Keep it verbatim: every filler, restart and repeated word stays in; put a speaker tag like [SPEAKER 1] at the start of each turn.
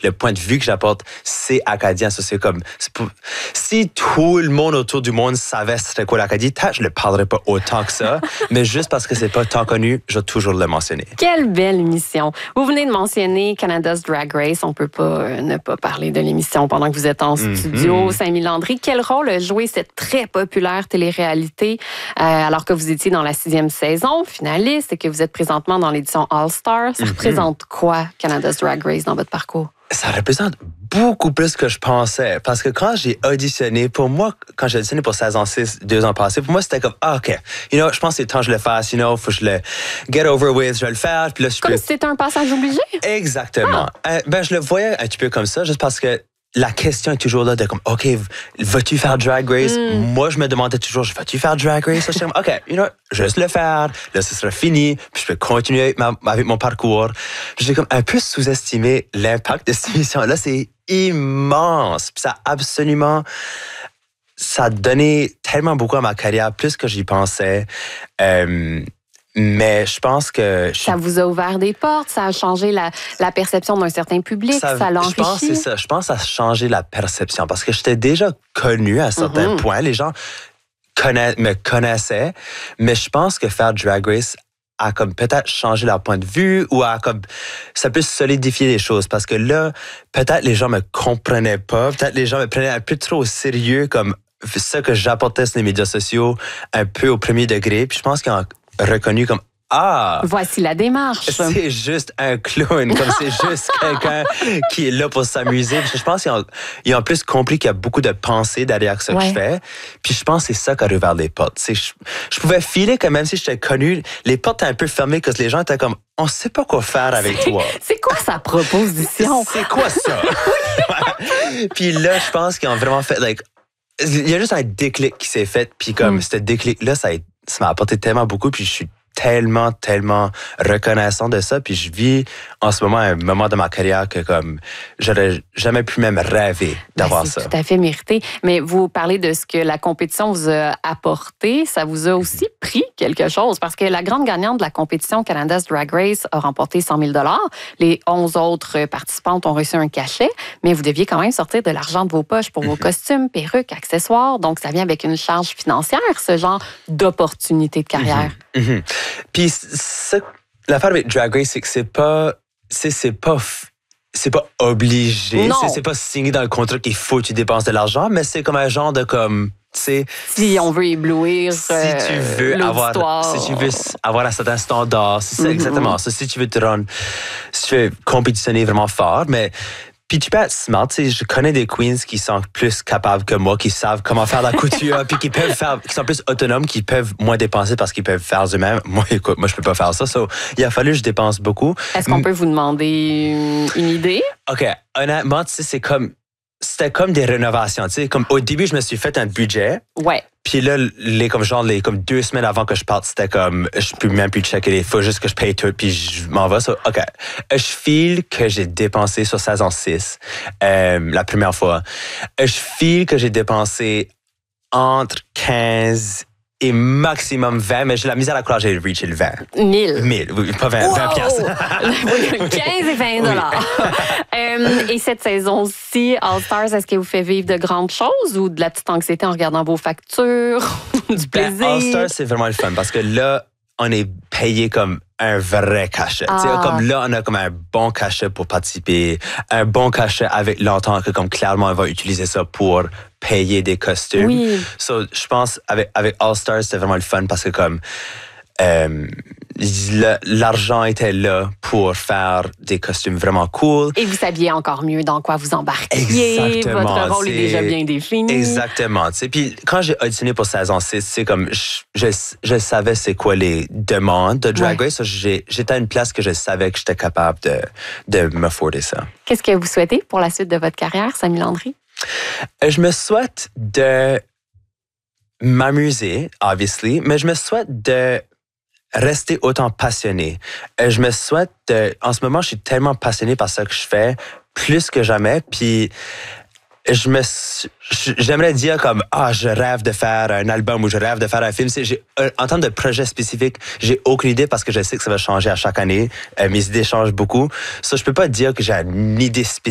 [SPEAKER 1] le point de vue que j'apporte, c'est acadien. Ça, c'est comme, c'est pour, si tout le monde autour du monde savait c'était quoi l'Acadie, je le parlerais pas autant que ça, mais juste parce que c'est pas tant connu, je vais toujours le mentionner.
[SPEAKER 2] Quelle belle émission. Vous venez de mentionner Canada's Drag Race. On peut pas euh, ne pas parler de l'émission pendant que vous êtes en mm-hmm. studio. Samy Landry, quel rôle a joué cette très populaire télé-réalité euh, alors que vous étiez dans la sixième saison, finaliste, et que vous êtes présentement dans l'édition All-Star? Ça mm-hmm. représente quoi, Canada's Drag Race, dans votre parcours? Ça
[SPEAKER 1] représente beaucoup plus que je pensais. Parce que quand j'ai auditionné, pour moi, quand j'ai auditionné pour saison six, deux ans passés, pour moi, c'était comme, ah, OK, you know, je pense que c'est temps que je le fasse, you know, faut que je le get over with, je vais le faire. Puis là, je
[SPEAKER 2] comme
[SPEAKER 1] peux...
[SPEAKER 2] si c'était un passage obligé?
[SPEAKER 1] Exactement. Ah. Euh, ben, je le voyais un petit peu comme ça, juste parce que la question est toujours là de comme, OK, vas-tu faire Drag Race? Mm. Moi, je me demandais toujours, vas-tu faire Drag Race? Je suis comme, OK, you know, juste le faire, là, ce sera fini, puis je peux continuer avec, ma, avec mon parcours. J'ai comme un peu sous-estimé l'impact de cette émission-là. C'est immense. Puis ça a absolument... Ça a donné tellement beaucoup à ma carrière, plus que j'y pensais. Euh, Mais je pense que... Je...
[SPEAKER 2] Ça vous a ouvert des portes, ça a changé la, la perception d'un certain public, ça, ça l'a enrichi.
[SPEAKER 1] Je pense que c'est ça. Je pense que ça a changé la perception parce que j'étais déjà connue à certains mm-hmm. points. Les gens conna... me connaissaient, mais je pense que faire Drag Race a comme peut-être changé leur point de vue ou a comme... Ça peut solidifier les choses parce que là, peut-être les gens me comprenaient pas, peut-être les gens me prenaient un peu trop au sérieux comme ça que j'apportais sur les médias sociaux un peu au premier degré. Puis je pense qu'ils ont reconnu comme ah,
[SPEAKER 2] voici la démarche.
[SPEAKER 1] C'est juste un clown, comme c'est juste quelqu'un qui est là pour s'amuser. Je pense qu'ils ont, ils ont plus compris qu'il y a beaucoup de pensées derrière ce ouais. que je fais. Puis je pense que c'est ça qui a ouvert les portes. C'est, je, je pouvais filer que même si j'étais connu, les portes étaient un peu fermées parce que les gens étaient comme on sait pas quoi faire avec
[SPEAKER 2] c'est,
[SPEAKER 1] toi.
[SPEAKER 2] C'est quoi sa proposition?
[SPEAKER 1] C'est quoi ça? Puis là, je pense qu'ils ont vraiment fait like, il y a juste un déclic qui s'est fait. Puis comme mm. ce déclic-là, ça, a, ça m'a apporté tellement beaucoup. Puis je suis tellement, tellement reconnaissant de ça. Puis je vis en ce moment un moment de ma carrière que comme j'aurais jamais pu même rêver d'avoir
[SPEAKER 2] ben,
[SPEAKER 1] c'est
[SPEAKER 2] ça. C'est tout à fait mérité. Mais vous parlez de ce que la compétition vous a apporté. Ça vous a aussi pris quelque chose parce que la grande gagnante de la compétition Canada's Drag Race a remporté cent mille dollars. Les onze autres participantes ont reçu un cachet, mais vous deviez quand même sortir de l'argent de vos poches pour vos mm-hmm. costumes, perruques, accessoires. Donc, ça vient avec une charge financière, ce genre d'opportunité de carrière.
[SPEAKER 1] Mm-hmm. Mm-hmm. Puis ça, l'affaire avec Drag Race, c'est que c'est pas, c'est, c'est pas, c'est pas obligé, c'est, c'est pas signé dans le contrat qu'il faut que tu dépenses de l'argent, mais c'est comme un genre de comme, tu sais,
[SPEAKER 2] si on veut éblouir,
[SPEAKER 1] si tu veux
[SPEAKER 2] euh,
[SPEAKER 1] avoir, si tu veux avoir un certain standard, c'est ça mm-hmm. exactement. Ça, si tu veux te rendre, si tu veux compétitionner vraiment fort, mais puis tu peux être smart, tu sais, je connais des queens qui sont plus capables que moi, qui savent comment faire la couture, puis qui peuvent faire, qui sont plus autonomes, qui peuvent moins dépenser parce qu'ils peuvent faire eux-mêmes. Moi, écoute, moi, je peux pas faire ça. So, il a fallu que je dépense beaucoup.
[SPEAKER 2] Est-ce qu'on peut vous demander une idée?
[SPEAKER 1] OK. Honnêtement, tu sais, c'est comme, c'était comme des rénovations, tu sais. Comme au début, je me suis fait un budget.
[SPEAKER 2] Ouais.
[SPEAKER 1] Puis là, les, comme genre, les, comme deux semaines avant que je parte, c'était comme, je peux même plus checker les, faut juste que je paye tout, puis je m'en vais. So, OK. Je file que j'ai dépensé sur saison six, euh, la première fois. Je file que j'ai dépensé entre quinze et maximum vingt, mais j'ai la misère à croire que j'ai reaché le vingt.
[SPEAKER 2] mille.
[SPEAKER 1] mille, oui, pas vingt, wow! vingt piastres.
[SPEAKER 2] quinze et vingt dollars. Oui. euh, et cette saison-ci, All-Stars, est-ce qu'elle vous fait vivre de grandes choses ou de la petite anxiété en regardant vos factures, du plaisir?
[SPEAKER 1] Ben, All-Stars, c'est vraiment le fun parce que là, on est payé comme un vrai cachet. Ah. Comme là, on a comme un bon cachet pour participer, un bon cachet avec l'entente que comme clairement, on va utiliser ça pour payer des costumes.
[SPEAKER 2] Oui.
[SPEAKER 1] So, je pense avec avec All Stars, c'était vraiment le fun parce que comme euh, le, l'argent était là pour faire des costumes vraiment cool.
[SPEAKER 2] Et vous saviez encore mieux dans quoi vous embarquiez.
[SPEAKER 1] Exactement.
[SPEAKER 2] Votre rôle est déjà bien défini.
[SPEAKER 1] Exactement. Puis quand j'ai auditionné pour saison six, c'est comme je, je, je savais c'est quoi les demandes de Drag Race. Ouais. J'ai, j'étais à une place que je savais que j'étais capable de, de m'afforder ça.
[SPEAKER 2] Qu'est-ce que vous souhaitez pour la suite de votre carrière, Samy Landry?
[SPEAKER 1] Je me souhaite de m'amuser, obviously, mais je me souhaite de rester autant passionné. Je me souhaite de... En ce moment, je suis tellement passionné par ce que je fais, plus que jamais, puis je me... J'aimerais dire comme, ah, je rêve de faire un album ou je rêve de faire un film. C'est, j'ai, en termes de projet spécifique, j'ai aucune idée parce que je sais que ça va changer à chaque année. Euh, mes idées changent beaucoup. Ça, so, je peux pas dire que j'ai une idée spécifique